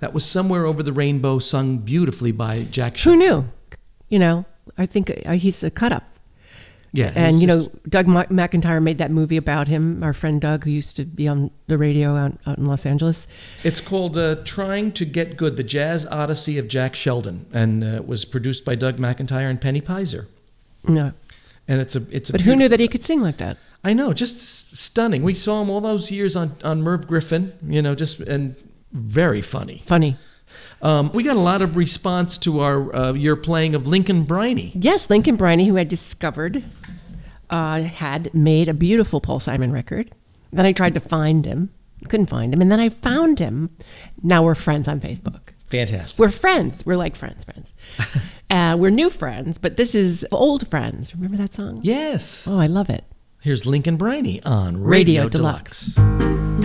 That was Somewhere Over the Rainbow, sung beautifully by Jack Who Sheldon. knew? You know, I think he's a cut up. Yeah. And, he's you just- know, Doug McIntyre made that movie about him, our friend Doug, who used to be on the radio out in Los Angeles. It's called Trying to Get Good, The Jazz Odyssey of Jack Sheldon. And it was produced by Doug McIntyre and Penny Pizer. No. And it's a But who knew that he could sing like that? I know, just stunning. We saw him all those years on Merv Griffin, you know, and very funny. Funny. We got a lot of response to your playing of Lincoln Briney. Yes, Lincoln Briney, who I discovered had made a beautiful Paul Simon record. Then I tried to find him. Couldn't find him. And then I found him. Now we're friends on Facebook. Fantastic. We're friends. We're like friends. We're new friends, but this is old friends. Remember that song? Yes. Oh, I love it. Here's Lincoln Briney on Radio Radio Deluxe. Deluxe.